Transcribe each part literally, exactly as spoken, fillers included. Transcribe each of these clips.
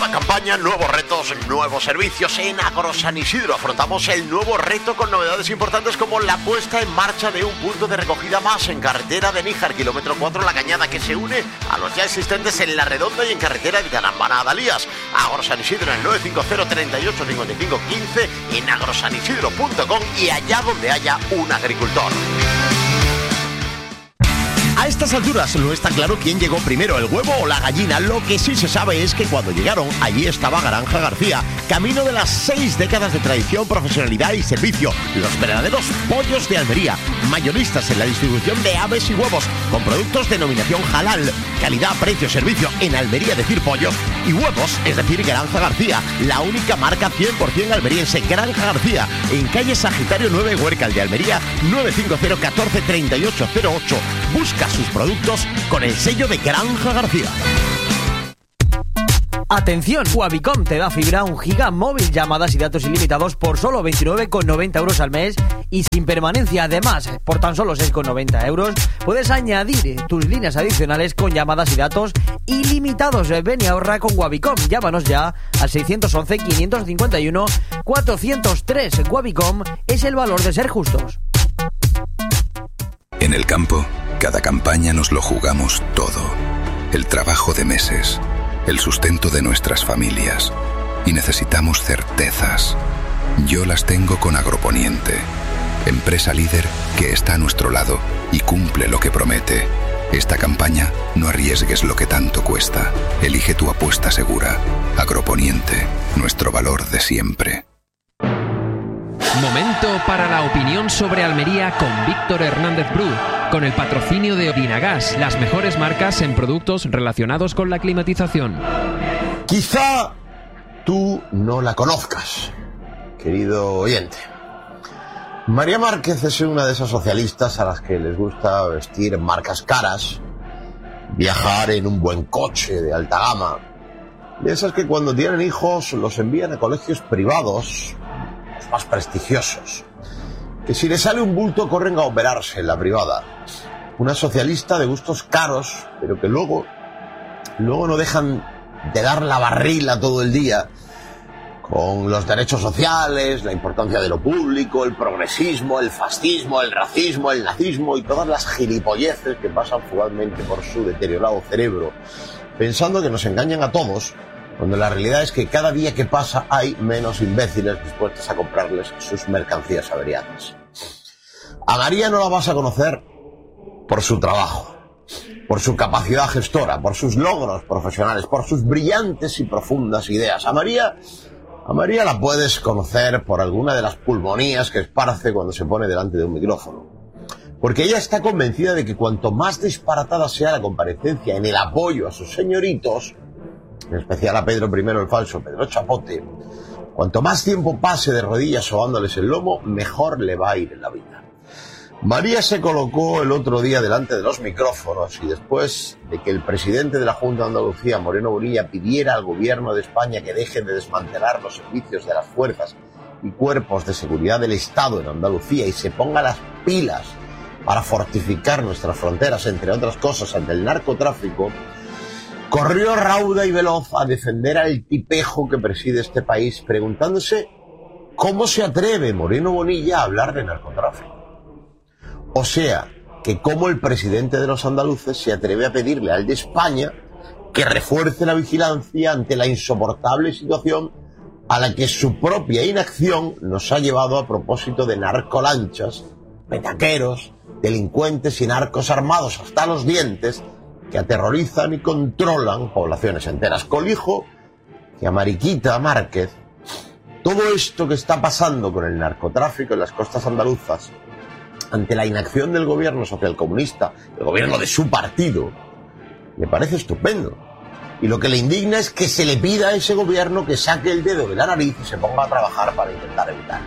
Nueva campaña, nuevos retos, nuevos servicios. En Agro San Isidro afrontamos el nuevo reto con novedades importantes como la puesta en marcha de un punto de recogida más en carretera de Níjar, kilómetro cuatro La Cañada, que se une a los ya existentes en La Redonda y en carretera de Villanueva a Dalías. Agro San Isidro en el nueve cinco cero, treinta y ocho, cincuenta y cinco, quince, en agrosanisidro punto com y allá donde haya un agricultor. A estas alturas no está claro quién llegó primero, el huevo o la gallina. Lo que sí se sabe es que cuando llegaron, allí estaba Granja García, camino de las seis décadas de tradición, profesionalidad y servicio. Los verdaderos pollos de Almería, mayoristas en la distribución de aves y huevos, con productos denominación halal, calidad, precio, servicio. En Almería decir pollos y huevos, es decir, Granja García, la única marca cien por ciento almeriense. Granja García, en calle Sagitario nueve, Huércal de Almería, nueve cinco cero, catorce, treinta y ocho cero ocho. Busca sus productos con el sello de Granja García. Atención, Wavicom te da fibra un giga móvil, llamadas y datos ilimitados por solo veintinueve con noventa euros al mes y sin permanencia. Además, por tan solo seis con noventa euros puedes añadir tus líneas adicionales con llamadas y datos ilimitados. Ven y ahorra con Wavicom. Llámanos ya al seiscientos once, quinientos cincuenta y uno, cuatrocientos tres. Wavicom es el valor de ser justos. En el campo, cada campaña nos lo jugamos todo. El trabajo de meses, el sustento de nuestras familias. Y necesitamos certezas. Yo las tengo con Agroponiente, empresa líder que está a nuestro lado y cumple lo que promete. Esta campaña no arriesgues lo que tanto cuesta. Elige tu apuesta segura. Agroponiente, nuestro valor de siempre. Momento para la opinión sobre Almería con Víctor Hernández Bru, con el patrocinio de Odinagas, las mejores marcas en productos relacionados con la climatización. Quizá tú no la conozcas, querido oyente. María Márquez es una de esas socialistas a las que les gusta vestir marcas caras, viajar en un buen coche de alta gama, de esas que cuando tienen hijos los envían a colegios privados, los más prestigiosos, que si les sale un bulto corren a operarse en la privada. Una socialista de gustos caros, pero que luego, luego no dejan de dar la barrila todo el día con los derechos sociales, la importancia de lo público, el progresismo, el fascismo, el racismo, el nazismo y todas las gilipolleces que pasan fugazmente por su deteriorado cerebro, pensando que nos engañan a todos, cuando la realidad es que cada día que pasa hay menos imbéciles dispuestos a comprarles sus mercancías averiadas. A María no la vas a conocer por su trabajo, por su capacidad gestora, por sus logros profesionales, por sus brillantes y profundas ideas. A María, a María la puedes conocer por alguna de las pulmonías que esparce cuando se pone delante de un micrófono. Porque ella está convencida de que cuanto más disparatada sea la comparecencia en el apoyo a sus señoritos, en especial a Pedro primero el falso, Pedro Chapote, cuanto más tiempo pase de rodillas sobándoles el lomo, mejor le va a ir en la vida. María se colocó el otro día delante de los micrófonos y después de que el presidente de la Junta de Andalucía, Moreno Bonilla, pidiera al gobierno de España que deje de desmantelar los servicios de las fuerzas y cuerpos de seguridad del Estado en Andalucía y se ponga las pilas para fortificar nuestras fronteras, entre otras cosas, ante el narcotráfico, corrió rauda y veloz a defender al tipejo que preside este país, preguntándose cómo se atreve Moreno Bonilla a hablar de narcotráfico. O sea, que cómo el presidente de los andaluces se atreve a pedirle al de España que refuerce la vigilancia ante la insoportable situación a la que su propia inacción nos ha llevado a propósito de narcolanchas, petaqueros, delincuentes y narcos armados hasta los dientes que aterrorizan y controlan poblaciones enteras. Colijo que a Mariquita Márquez todo esto que está pasando con el narcotráfico en las costas andaluzas, ante la inacción del gobierno socialcomunista, el gobierno de su partido, le parece estupendo. Y lo que le indigna es que se le pida a ese gobierno que saque el dedo de la nariz y se ponga a trabajar para intentar evitarlo.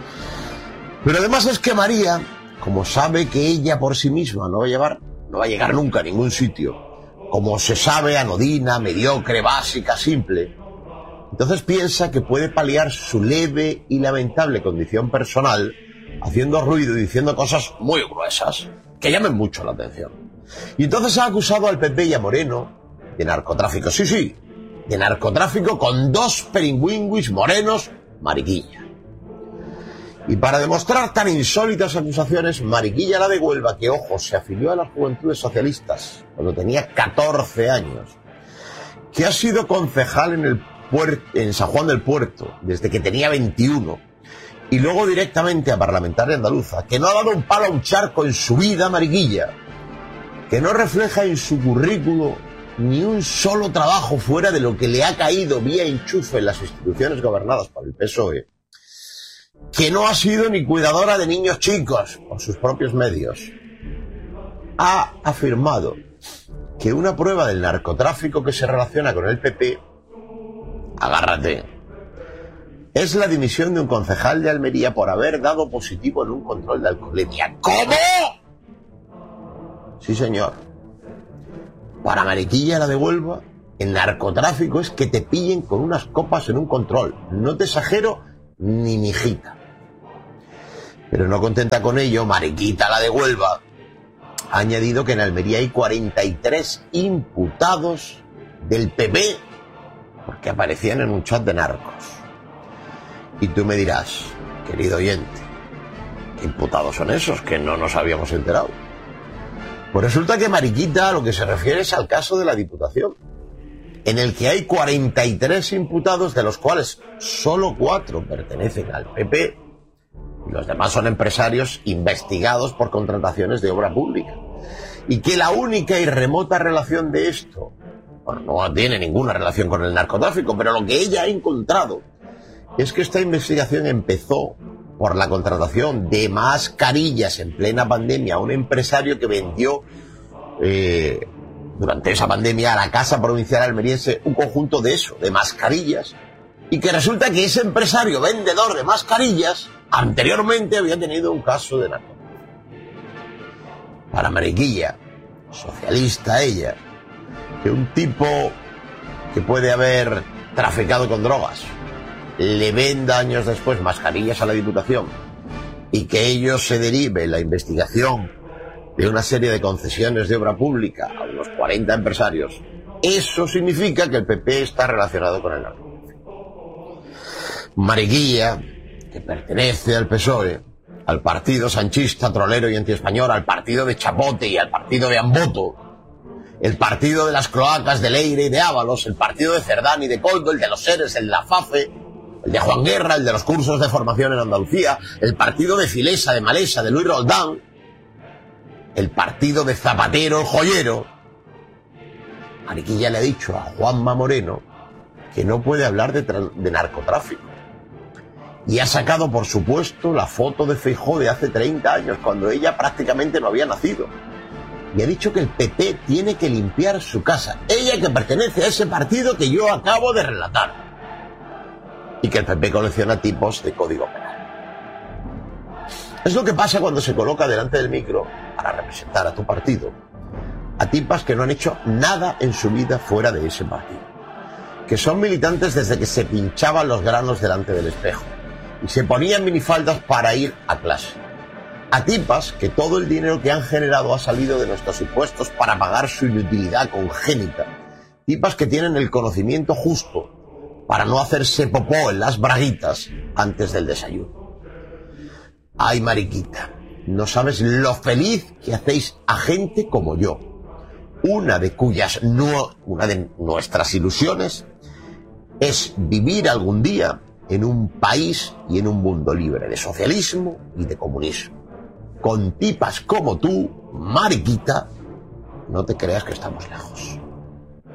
Pero además es que María, como sabe que ella por sí misma no va a llevar, no va a llegar nunca a ningún sitio, como se sabe, anodina, mediocre, básica, simple, entonces piensa que puede paliar su leve y lamentable condición personal haciendo ruido y diciendo cosas muy gruesas que llamen mucho la atención. Y entonces ha acusado al P P y a Moreno de narcotráfico. Sí, sí, de narcotráfico con dos peringüingüis morenos, Mariquilla. Y para demostrar tan insólitas acusaciones, Mariquilla la de Huelva, que ojo, se afilió a las Juventudes Socialistas cuando tenía catorce años, que ha sido concejal en, el puer- en San Juan del Puerto desde que tenía veintiuno, y luego directamente a parlamentaria andaluza, que no ha dado un palo a un charco en su vida, Mariquilla, que no refleja en su currículo ni un solo trabajo fuera de lo que le ha caído vía enchufe en las instituciones gobernadas por el P S O E, que no ha sido ni cuidadora de niños chicos por sus propios medios, ha afirmado que una prueba del narcotráfico que se relaciona con el P P, agárrate, es la dimisión de un concejal de Almería por haber dado positivo en un control de alcoholemia. ¿Cómo? Sí, señor. Para Mariquilla la de Huelva, el narcotráfico es que te pillen con unas copas en un control. No te exagero ni mijita. Pero no contenta con ello, Mariquita la de Huelva ha añadido que en Almería hay cuarenta y tres imputados del P P porque aparecían en un chat de narcos. Y tú me dirás, querido oyente, ¿qué imputados son esos que no nos habíamos enterado? Pues resulta que Mariquita a lo que se refiere es al caso de la Diputación, en el que hay cuarenta y tres imputados, de los cuales solo cuatro pertenecen al P P, y los demás son empresarios investigados por contrataciones de obra pública. Y que la única y remota relación de esto, bueno, no tiene ninguna relación con el narcotráfico, pero lo que ella ha encontrado es que esta investigación empezó por la contratación de mascarillas en plena pandemia a un empresario que vendió eh, durante esa pandemia a la Casa Provincial Almeriense un conjunto de eso, de mascarillas, y que resulta que ese empresario vendedor de mascarillas anteriormente había tenido un caso de narcotráfico. Para Mariquilla, socialista ella, que un tipo que puede haber traficado con drogas le venda años después mascarillas a la Diputación y que ello se derive en la investigación de una serie de concesiones de obra pública a unos cuarenta empresarios, eso significa que el P P está relacionado con el narcotráfico. Mariquilla, que pertenece al P S O E, al partido sanchista, trolero y antiespañol, al partido de Chapote y al partido de Amboto, el partido de las cloacas de Leire y de Ábalos, el partido de Cerdán y de Coldo, el de los Seres, el de la FAFE, el de Juan Guerra, el de los cursos de formación en Andalucía, el partido de Filesa, de Malesa, de Luis Roldán, el partido de Zapatero, el joyero. Mariquilla le ha dicho a Juanma Moreno que no puede hablar de, de narcotráfico. Y ha sacado, por supuesto, la foto de Feijóo de hace treinta años, cuando ella prácticamente no había nacido. Y ha dicho que el P P tiene que limpiar su casa. Ella, que pertenece a ese partido que yo acabo de relatar. Y que el P P colecciona tipos de código penal. Es lo que pasa cuando se coloca delante del micro para representar a tu partido a tipas que no han hecho nada en su vida fuera de ese partido, que son militantes desde que se pinchaban los granos delante del espejo y se ponían minifaldas para ir a clase, a tipas que todo el dinero que han generado ha salido de nuestros impuestos para pagar su inutilidad congénita, tipas que tienen el conocimiento justo para no hacerse popó en las braguitas antes del desayuno. Ay, Mariquita, no sabes lo feliz que hacéis a gente como yo, una de cuyas no, una de nuestras ilusiones es vivir algún día en un país y en un mundo libre de socialismo y de comunismo. Con tipas como tú, Mariquita, no te creas que estamos lejos.